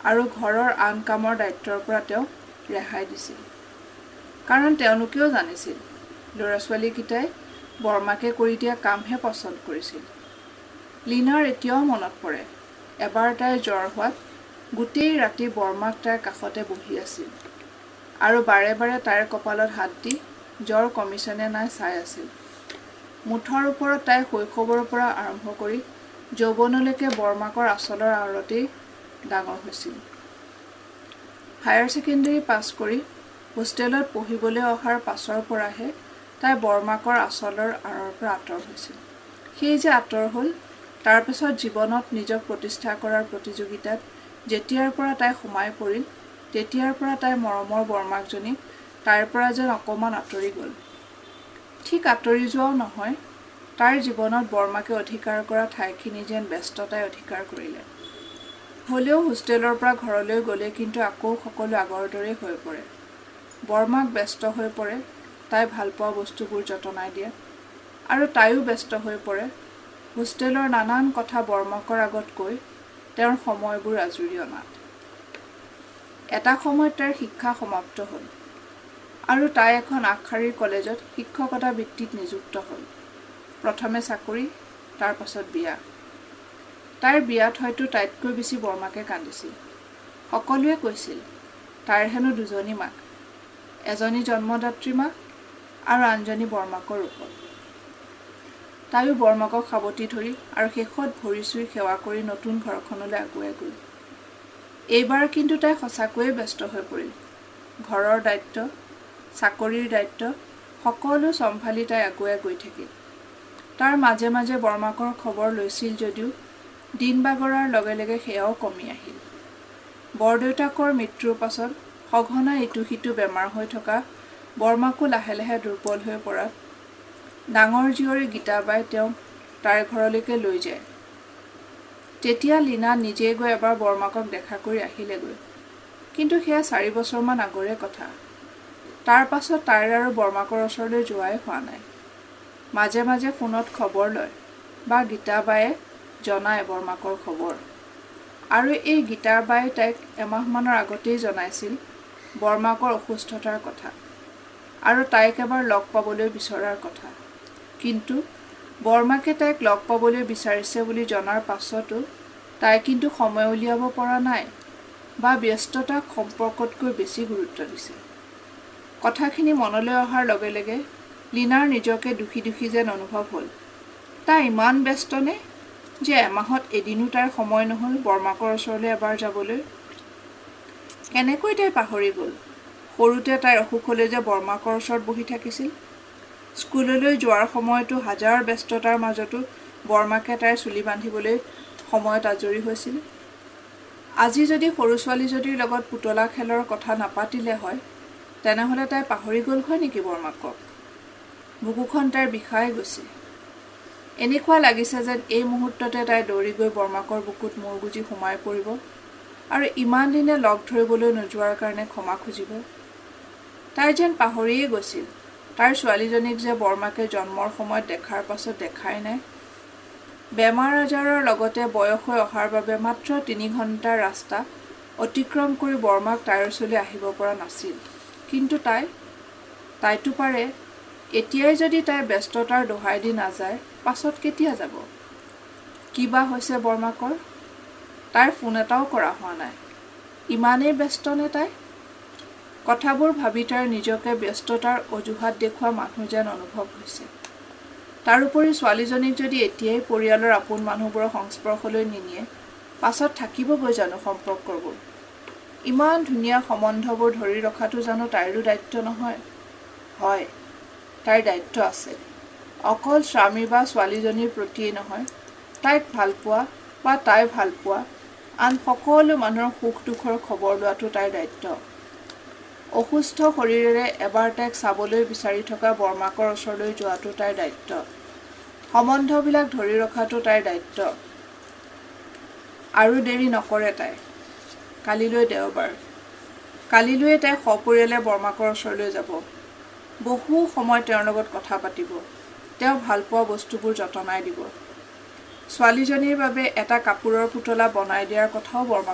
আৰু ঘৰৰ আন কামৰ দায়িত্বৰ পৰা তেওঁ ৰেহাই দিছিল। কাৰণ তেওঁলোকেও জানিছিল ল'ৰা ছোৱালীকেইটাই বৰমাকে কৰি দিয়া কামহে পচন্দ কৰিছিল। লীনাৰ এতিয়াও মনত পৰে, এবাৰ তাইৰ জ্বৰ হোৱাত গোটেই ৰাতি বৰমাক তাইৰ কাষতে বহি আছিল আৰু বাৰে বাৰে তাইৰ কপালত হাত দি জ্বৰ কমিছেনে নাই চাই আছিল। মুঠৰ ওপৰত তাই শৈশৱৰ পৰা আৰম্ভ কৰি যৌৱনলৈকে বৰমাকৰ আঁচলৰ আঁৰতেই ডাঙৰ হৈছিল। হায়াৰ ছেকেণ্ডেৰী পাছ কৰি হোষ্টেলত পঢ়িবলৈ অহাৰ পাছৰ পৰাহে তাই বৰমাকৰ আঁচলৰ আঁৰৰ পৰা আঁতৰ হৈছিল। সেই যে আঁতৰ হ'ল, তাৰ পিছত জীৱনত নিজক প্ৰতিষ্ঠা কৰাৰ প্ৰতিযোগিতাত যেতিয়াৰ পৰা তাই সোমাই পৰিল, তেতিয়াৰ পৰা তাই মৰমৰ বৰমাকজনী তাইৰ পৰা যেন অকণমান আঁতৰি গ'ল। ঠিক আঁতৰি যোৱাও নহয়, তাইৰ জীৱনত বৰমাকে অধিকাৰ কৰা ঠাইখিনি যেন ব্যস্ততাই অধিকাৰ কৰিলে। হ'লেও হোষ্টেলৰ পৰা ঘৰলৈ গ'লে কিন্তু আকৌ সকলো আগৰ দৰেই হৈ পৰে। বৰমাক ব্যস্ত হৈ পৰে তাই ভাল পোৱা বস্তুবোৰ যতনাই দিয়ে, আৰু তাইও ব্যস্ত হৈ পৰে হোষ্টেলৰ নানান কথা বৰমাকৰ আগত কৈ তেওঁৰ সময়বোৰ আজৰি অনাত। এটা সময়ত তাইৰ শিক্ষা সমাপ্ত হ'ল আৰু তাই এখন আগশাৰীৰ কলেজত শিক্ষকতা বৃত্তিত নিযুক্ত হ'ল। প্ৰথমে চাকৰি, তাৰ পাছত বিয়া। তাইৰ বিয়াত হয়তো তাইতকৈ বেছি বৰমাকে কান্দিছিল। সকলোৱে কৈছিল তাইৰ হেনো দুজনী মাক, এজনী জন্মদাত্ৰী মাক আৰু আনজনী বৰমাকৰ ৰূপত। তাইও বৰমাকক সাৱটি ধৰি আৰু শেষত ভৰি চুই সেৱা কৰি নতুন ঘৰখনলৈ আগুৱাই গ'ল। এইবাৰ কিন্তু তাই সঁচাকৈয়ে ব্যস্ত হৈ পৰিল। ঘৰৰ দায়িত্ব, চাকৰিৰ দায়িত্ব সকলো চম্ভালি তাই আগুৱাই গৈ থাকিল। তাৰ মাজে মাজে বৰমাকৰ খবৰ লৈছিল যদিও দিন বাগৰাৰ লগে লগে সেয়াও কমি আহিল। বৰদেউতাকৰ মৃত্যুৰ পাছত সঘনাই ইটো সিটো বেমাৰ হৈ থকা বৰমাকো লাহে লাহে দুৰ্বল হৈ পৰাত ডাঙৰ জীয়ৰী গীতাবাই তেওঁক তাইৰ ঘৰলৈকে লৈ যায়। তেতিয়া লীনা নিজেই গৈ এবাৰ বৰমাকক দেখা কৰি আহিলেগৈ, কিন্তু সেয়া 4 বছৰমান আগৰে কথা। তাৰ পাছত তাইৰ আৰু বৰমাকৰ ওচৰলৈ যোৱাই হোৱা নাই। মাজে মাজে ফোনত খবৰ লয় বা গীতাবায়ে জনায় বৰমাকৰ খবৰ, আৰু এই গীতাবাই তাইক এমাহমানৰ আগতেই জনাইছিল বৰমাকৰ অসুস্থতাৰ কথা আৰু তাইক এবাৰ লগ পাবলৈ বিচৰাৰ কথা। কিন্তু বৰমাকে তাইক লগ পাবলৈ বিচাৰিছে বুলি জনাৰ পাছতো তাই কিন্তু সময় উলিয়াব পৰা নাই বা ব্যস্ততাক সম্পৰ্কতকৈ বেছি গুৰুত্ব দিছে। কথাখিনি মনলৈ অহাৰ লগে লগে লীনাৰ নিজকে দোষী দোষী যেন অনুভৱ হ'ল। তাই ইমান ব্যস্তনে যে এমাহত এদিনো তাইৰ সময় নহ'ল বৰমাকৰ ওচৰলৈ এবাৰ যাবলৈ। কেনেকৈ তাই পাহৰি গ'ল সৰুতে তাইৰ অসুখ হ'লে যে বৰমাকৰ ওচৰত বহি থাকিছিল। স্কুললৈ যোৱাৰ সময়তো হাজাৰ ব্যস্ততাৰ মাজতো বৰমাকে তাইৰ চুলি বান্ধিবলৈ সময়ত আজৰি হৈছিল। আজি যদি সৰু ছোৱালীজনীৰ লগত পুতলা খেলৰ কথা নাপাতিলে হয়, তেনেহ'লে তাই পাহৰি গ'ল হয় নেকি বৰমাকক? বুকুখন তাইৰ বিষাই গৈছে। এনেকুৱা লাগিছে যেন এই মুহূৰ্ততে তাই দৌৰি গৈ বৰমাকৰ বুকুত মূৰ গুজি সোমাই পৰিব আৰু ইমান দিনে লগ ধৰিবলৈ নোযোৱাৰ কাৰণে ক্ষমা খুজিব। তাই যেন পাহৰিয়েই গৈছিল তাইৰ ছোৱালীজনীক যে বৰমাকে জন্মৰ সময়ত দেখাৰ পাছত দেখাই নাই। বেমাৰ আজাৰৰ লগতে বয়স হৈ অহাৰ বাবে মাত্ৰ 3 ঘণ্টাৰ ৰাস্তা অতিক্ৰম কৰি বৰমাক তাইৰ ওচৰলৈ আহিব পৰা নাছিল। কিন্তু তাইতো পাৰে। এতিয়াই যদি তাই ব্যস্ততাৰ দোহাই দি নাযায়, পাছত কেতিয়া যাব? কিবা হৈছে বৰমাকৰ? তাইৰ ফোন এটাও কৰা হোৱা নাই। ইমানেই ব্যস্তনে তাই? কথাবোৰ ভাবি তাইৰ নিজকে ব্যস্ততাৰ অজুহাত দেখুওৱা মানুহ যেন অনুভৱ হৈছে। তাৰোপৰি ছোৱালীজনীক যদি এতিয়াই পৰিয়ালৰ আপোন মানুহবোৰৰ সংস্পৰ্শলৈ নিনিয়ে, পাছত থাকিবগৈ জানো সম্পৰ্কবোৰ? ইমান ধুনীয়া সম্বন্ধবোৰ ধৰি ৰখাটো জানো তাইৰো দায়িত্ব নহয়? হয়, তাইৰ দায়িত্ব আছে। অকল স্বামী বা ছোৱালীজনীৰ প্ৰতিয়েই নহয়, তাইক ভাল পোৱা বা তাই ভাল পোৱা আন সকলো মানুহৰ সুখ দুখৰ খবৰ লোৱাটো তাইৰ দায়িত্ব। অসুস্থ শৰীৰেৰে এবাৰ তাইক চাবলৈ বিচাৰি থকা বৰমাকৰ ওচৰলৈ যোৱাটো তাইৰ দায়িত্ব। সম্বন্ধবিলাক ধৰি ৰখাটো তাইৰ দায়িত্ব। আৰু দেৰি নকৰে তাই। কালিলৈ দেওবাৰ। কালিলৈয়ে তাই সপৰিয়ালে বৰমাকৰ ওচৰলৈ যাব। বহু সময় তেওঁৰ লগত কথা পাতিব। তেওঁ ভাল পোৱা বস্তুবোৰ যতনাই দিব। ছোৱালীজনীৰ বাবে এটা কাপোৰৰ পুতলা বনাই দিয়াৰ কথাও বৰমাক